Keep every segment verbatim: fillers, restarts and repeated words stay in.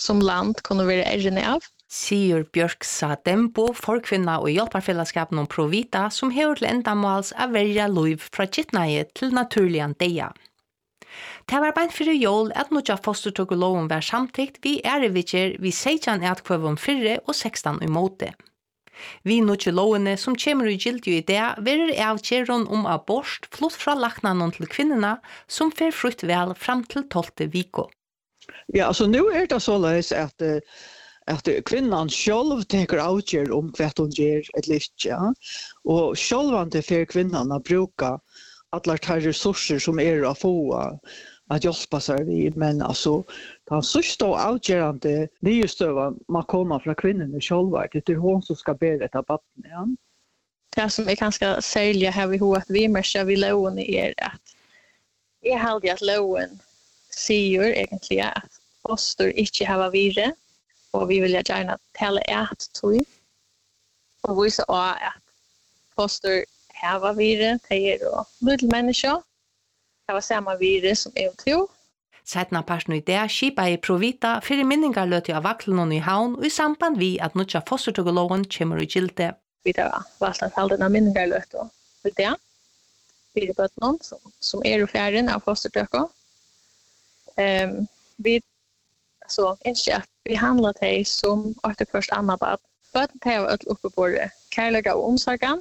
som land kunne være ærende av. Sier Bjørk Sadembo, forkvinna og hjelparfellesskapen om Provita, som hever til endamåls av verja liv fra kittneie til naturligan deia. Det var beint fyrir jól at nokja fostertøkuloven var samtikt vi ærevitjer vi seitjan etkvøvum fyrre og sekstan i måte. Vi nokja lovene som kommer i gildt i det verer avkjæron om abort flott fra laknanon til kvinnerna som fer frukt vel fram til tolvte viko. Ja, altså nu er det såleis at at kvinnan själv tar avgjør om hva hon gjør et litt, ja. Og självande for kvinnan å bruke alle de ressurser som er å få att hjälpa sig vid, men alltså den sista avgörande nyhetstöva man kommer från kvinnorna själva, det är hon som ska bära det vattnet. Ja. Det som är ganska särskilt här vi har att vi märker vid loven är att jag hade att loven säger egentligen att foster inte har virre och vi vill gärna tala ett tog och visa att foster har virre, det är då lilla människa. Det var samma virus som är två. Sætna parten i det skipa i Provita fyrir minningarløti av vaklenon i havn og i samband vi at nutja fostertøkuloven kommer i gilde. Vi har valgt at halde denne minningarløti for det. Fyrir bøtnon som, som er i fjæren av fostertøko. Um, vi så ikke at vi handler til som åtte først anna bad. Bøtten til å oppe på kærlega og omsorgan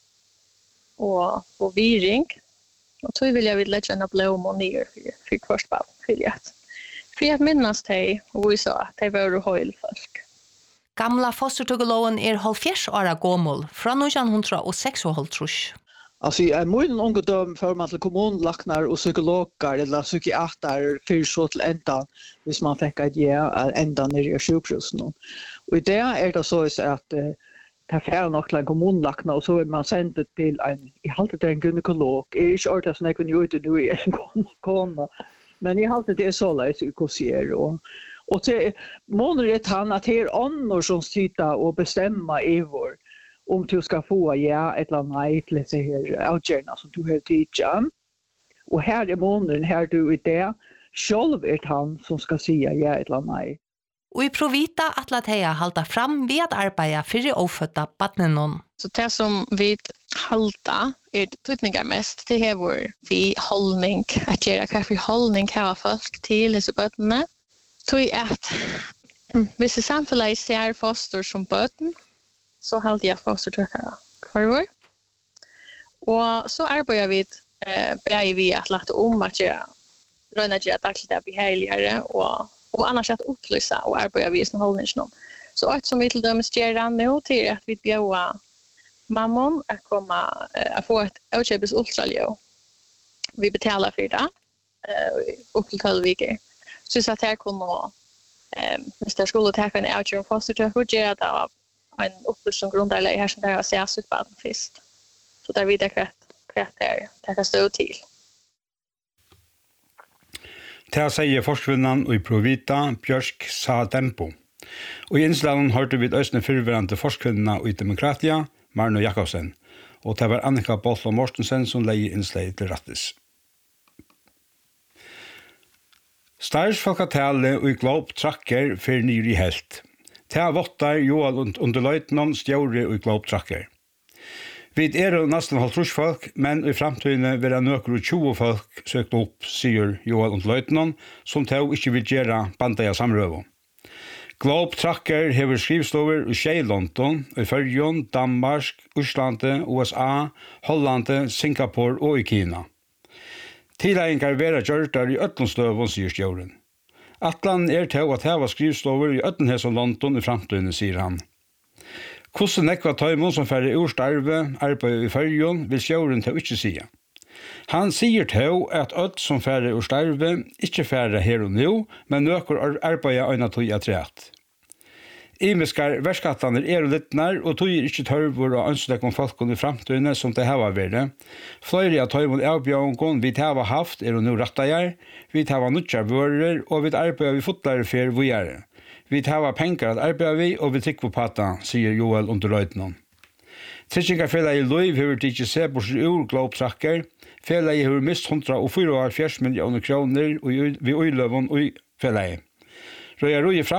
og, og viring. Och så vill jag vill lägga en blom och ner för för först bara för att för att minnas dig och vi sa att det var höjl folk. Gamla fostertøkuloven er halvfjerds åra gammel fra nitton oh seks. Alltså jag måste ungdom för man till kommunlaknar och psykologer eller psykiater för så till ända hvis man fick att ge ända ner i sjukhusen. Och i det är det så att det är nog till en kommunlakna och så är man sänd till en, i halvt en gynekolog. Jag är inte ordet som jag kunde göra nu i en kona. Men i halvt det är så lätt att kurser. Och, och det månader han att det är annor som sitter och bestämma i vår om du ska få ja eller nej till det här avgörande som du har tidigare. Och här är månaden här du är det. Själv är han som ska säga ja eller nej. Og i Provita atla teia halda fram ved at arbeida fyrir ofødda badnenon. Så det som vi halda er tydningar mest, det hever vi hållning, at gjøre hva for hållning hava folk til disse bøtene. Tog at hvis i samfunnet ser foster som bøten, så halda jeg fostertøkere kvarvår. Og så arbeider vi eh, begge vi at lagt om at gjøre, røyna gjøre daglig det behageligere og och annars att upplysa och arbeta vid sin hållningsnom. Så ett som vi till dömes gör nu till att vi bjöd mammon att komma att få ett utköpes ultraljud. Vi betalar för det upp till tolv veckor. Så att här kommer hvis det skulle ta en utköp fostertøk och göra det av en upplysning grundarlägg här som där har sett ut på den först. Så där vid det kvart där det kan stå till. Det sier forskvinnan og i Provita Bjørk Sadembo. Og i innslagen hørte vi østene fyrverande forskvinna og i Demokratia, Marno Jakobsen, og det var Annika Bollon Mortensen som leie innslaget til Rattis. Starsfolkatale og i Glob trakker for nyr i helt. Det er vottar Joel Underløytnon stjåre og i Glob trakker. Vi er jo nesten halvtrus folk, men i fremtiden vil jeg nøkker og tjue folk søkt opp, sier Joel Underløytnon, som til ikke vil gjøre bandet av samrøve. Globe Tracker hever skrivstover i Skei London, i Førjon, Danmark, Øslandet, U S A, Hollandet, Singapore og i Kina. Tidleggingar vera gjørtar i Øtlandstøven, sier stjåren. Atlan er til at heva skrivstover i Øtlandhes og London i fremtiden, sier han. Hvordan nekva tøymon som færre ur starve, arbeid i Førjon, vil stjåren til ikke sige. Han sier til at ødt som færre ur starve, ikke færre her og nå, men nøkker arbeid øyne tog at rett. Imiskar verskattene er og littnar, og tog ikke tørvor og ønsker om folkene i fremtiden som det har vært. Flere av tøymon avbjørngon vi har haft er og nå rettager, vi har nødja vører, og vi arbeider vi fotlare fer vi er. Vi har penger at arbeide vi, og vi trykker på pata, sier Joel Underløytnon. Trykkingarfellet i Løyv har ikke se bort ur Globe Tracker. Fellet har mist one hundred forty-four millioner kroner ved uiløven og i fellet. Røyer Røye fram